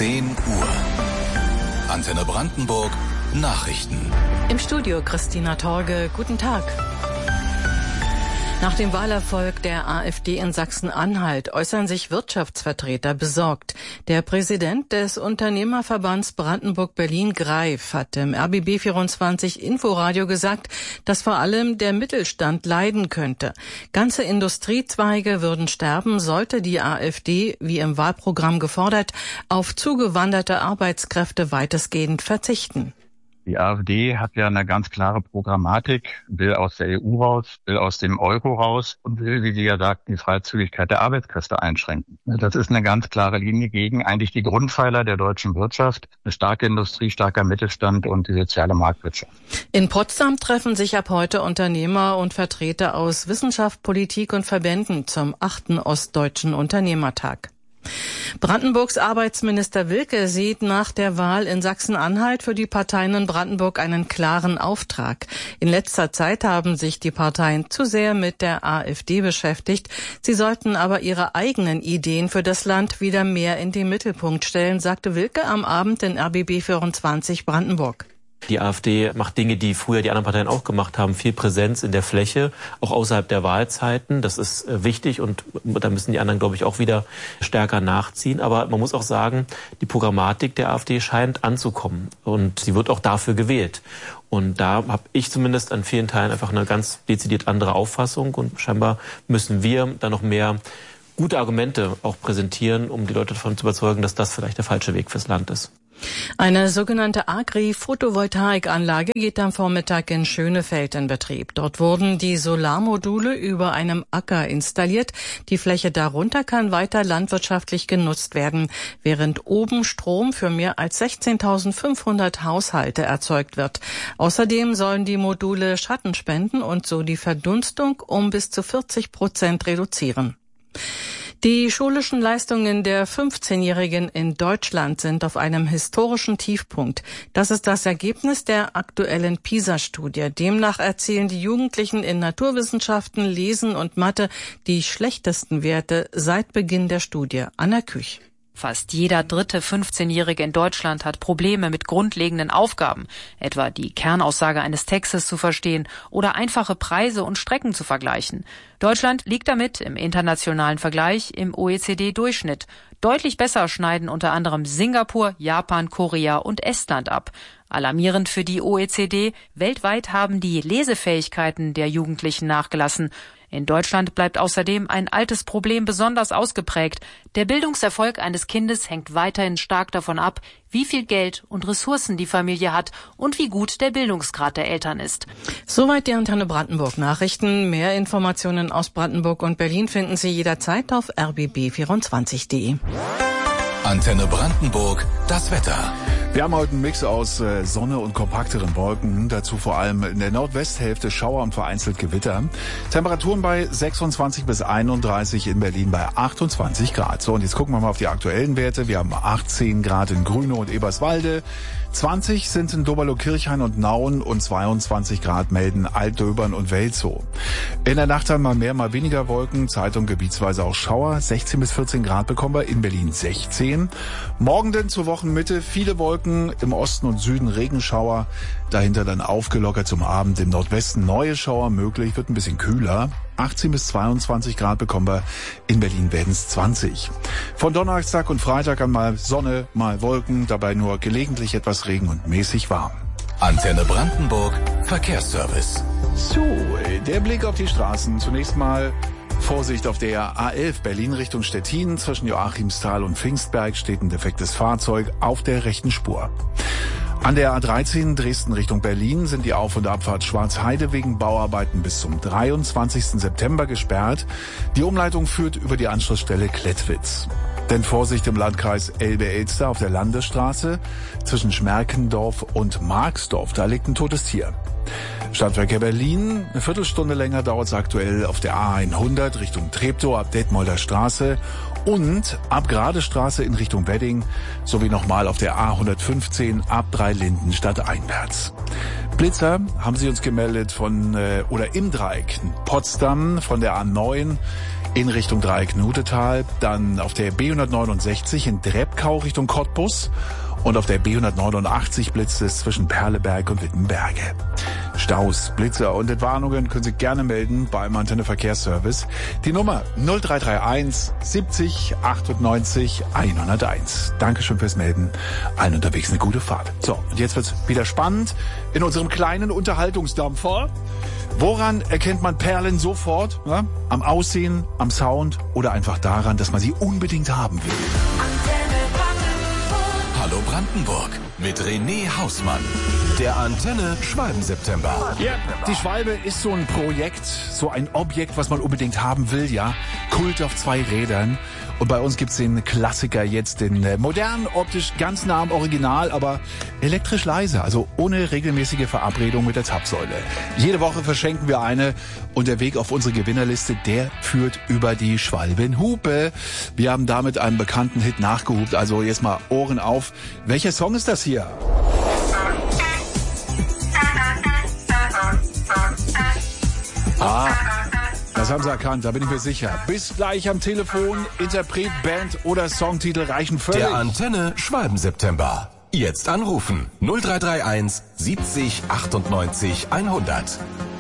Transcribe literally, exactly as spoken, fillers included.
zehn Uhr. Antenne Brandenburg Nachrichten. Im Studio Christina Torge. Guten Tag. Nach dem Wahlerfolg der AfD in Sachsen-Anhalt äußern sich Wirtschaftsvertreter besorgt. Der Präsident des Unternehmerverbands Brandenburg-Berlin, Greif, hat im R B B vierundzwanzig Inforadio gesagt, dass vor allem der Mittelstand leiden könnte. Ganze Industriezweige würden sterben, sollte die AfD, wie im Wahlprogramm gefordert, auf zugewanderte Arbeitskräfte weitestgehend verzichten. Die AfD hat ja eine ganz klare Programmatik, will aus der E U raus, will aus dem Euro raus und will, wie sie ja sagt, die Freizügigkeit der Arbeitskräfte einschränken. Das ist eine ganz klare Linie gegen eigentlich die Grundpfeiler der deutschen Wirtschaft, eine starke Industrie, starker Mittelstand und die soziale Marktwirtschaft. In Potsdam treffen sich ab heute Unternehmer und Vertreter aus Wissenschaft, Politik und Verbänden zum achten Ostdeutschen Unternehmertag. Brandenburgs Arbeitsminister Wilke sieht nach der Wahl in Sachsen-Anhalt für die Parteien in Brandenburg einen klaren Auftrag. In letzter Zeit haben sich die Parteien zu sehr mit der AfD beschäftigt. Sie sollten aber ihre eigenen Ideen für das Land wieder mehr in den Mittelpunkt stellen, sagte Wilke am Abend in R B B vierundzwanzig Brandenburg. Die AfD macht Dinge, die früher die anderen Parteien auch gemacht haben, viel Präsenz in der Fläche, auch außerhalb der Wahlzeiten. Das ist wichtig und da müssen die anderen, glaube ich, auch wieder stärker nachziehen. Aber man muss auch sagen, die Programmatik der AfD scheint anzukommen und sie wird auch dafür gewählt. Und da habe ich zumindest an vielen Teilen einfach eine ganz dezidiert andere Auffassung und scheinbar müssen wir da noch mehr gute Argumente auch präsentieren, um die Leute davon zu überzeugen, dass das vielleicht der falsche Weg fürs Land ist. Eine sogenannte Agri-Photovoltaikanlage geht am Vormittag in Schönefeld in Betrieb. Dort wurden die Solarmodule über einem Acker installiert. Die Fläche darunter kann weiter landwirtschaftlich genutzt werden, während oben Strom für mehr als sechzehntausendfünfhundert Haushalte erzeugt wird. Außerdem sollen die Module Schatten spenden und so die Verdunstung um bis zu vierzig Prozent reduzieren. Die schulischen Leistungen der fünfzehnjährigen in Deutschland sind auf einem historischen Tiefpunkt. Das ist das Ergebnis der aktuellen PISA-Studie. Demnach erzielen die Jugendlichen in Naturwissenschaften, Lesen und Mathe die schlechtesten Werte seit Beginn der Studie. Anna Küch. Fast jeder dritte fünfzehnjährige in Deutschland hat Probleme mit grundlegenden Aufgaben, etwa die Kernaussage eines Textes zu verstehen oder einfache Preise und Strecken zu vergleichen. Deutschland liegt damit im internationalen Vergleich im O E C D-Durchschnitt. Deutlich besser schneiden unter anderem Singapur, Japan, Korea und Estland ab. Alarmierend für die O E C D, weltweit haben die Lesefähigkeiten der Jugendlichen nachgelassen. In Deutschland bleibt außerdem ein altes Problem besonders ausgeprägt. Der Bildungserfolg eines Kindes hängt weiterhin stark davon ab, wie viel Geld und Ressourcen die Familie hat und wie gut der Bildungsgrad der Eltern ist. Soweit die Antenne Brandenburg Nachrichten. Mehr Informationen aus Brandenburg und Berlin finden Sie jederzeit auf r b b vierundzwanzig punkt de. Antenne Brandenburg, das Wetter. Wir haben heute einen Mix aus äh, Sonne und kompakteren Wolken. Dazu vor allem in der Nordwesthälfte Schauer und vereinzelt Gewitter. Temperaturen bei sechsundzwanzig bis einunddreißig, in Berlin bei achtundzwanzig Grad. So, und jetzt gucken wir mal auf die aktuellen Werte. Wir haben achtzehn Grad in Grünow und Eberswalde. zwanzig sind in Doberlo-Kirchhain und Nauen und zweiundzwanzig Grad melden Altdöbern und Welzow. In der Nacht dann mal mehr, mal weniger Wolken. Zeitung gebietsweise auch Schauer. sechzehn bis vierzehn Grad bekommen wir, in Berlin sechzehn. Morgen denn zur Wochenmitte viele Wolken. Im Osten und Süden Regenschauer, dahinter dann aufgelockert zum Abend. Im Nordwesten neue Schauer möglich, wird ein bisschen kühler. achtzehn bis zweiundzwanzig Grad bekommen wir, in Berlin werden es zwanzig. Von Donnerstag und Freitag an mal Sonne, mal Wolken, dabei nur gelegentlich etwas Regen und mäßig warm. Antenne Brandenburg, Verkehrsservice. So, der Blick auf die Straßen. Zunächst mal Vorsicht auf der A elf Berlin Richtung Stettin. Zwischen Joachimsthal und Pfingstberg steht ein defektes Fahrzeug auf der rechten Spur. An der A dreizehn Dresden Richtung Berlin sind die Auf- und Abfahrt Schwarzheide wegen Bauarbeiten bis zum dreiundzwanzigsten September gesperrt. Die Umleitung führt über die Anschlussstelle Klettwitz. Denn Vorsicht im Landkreis Elbe-Elster auf der Landesstraße zwischen Schmerkendorf und Marxdorf. Da liegt ein totes Tier. Stadtverkehr Berlin, eine Viertelstunde länger dauert es aktuell auf der A hundert Richtung Treptow ab Detmolder Straße und ab Gradestraße in Richtung Wedding sowie nochmal auf der A hundertfünfzehn ab Dreilinden stadteinwärts. Blitzer haben sie uns gemeldet von äh, oder im Dreieck Potsdam von der A neun in Richtung Dreieck Nudetal, dann auf der B hundertneunundsechzig in Drebkau Richtung Cottbus und auf der B hundertneunundachtzig blitzt es zwischen Perleberg und Wittenberge. Staus, Blitzer und Entwarnungen können Sie gerne melden beim Antenne Verkehrsservice. Die Nummer null drei drei eins siebzig achtundneunzig hunderteins. Dankeschön fürs Melden. Allen unterwegs eine gute Fahrt. So, und jetzt wird's wieder spannend in unserem kleinen Unterhaltungsdampfer. Woran erkennt man Perlen sofort? Ja? Am Aussehen, am Sound oder einfach daran, dass man sie unbedingt haben will? Hallo Brandenburg mit René Hausmann. Der Antenne Schwalben-September. Ja, die Schwalbe ist so ein Projekt, so ein Objekt, was man unbedingt haben will, ja. Kult auf zwei Rädern. Und bei uns gibt's den Klassiker jetzt, den äh, modern, optisch ganz nah am Original, aber elektrisch leise, also ohne regelmäßige Verabredung mit der Zapfsäule. Jede Woche verschenken wir eine und der Weg auf unsere Gewinnerliste, der führt über die Schwalbenhupe. Wir haben damit einen bekannten Hit nachgehupt, also jetzt mal Ohren auf. Welcher Song ist das hier? Ah, das haben Sie erkannt, da bin ich mir sicher. Bis gleich am Telefon. Interpret, Band oder Songtitel reichen völlig. Der Antenne Schwalben-September. Jetzt anrufen. null drei drei eins siebzig achtundneunzig hundert.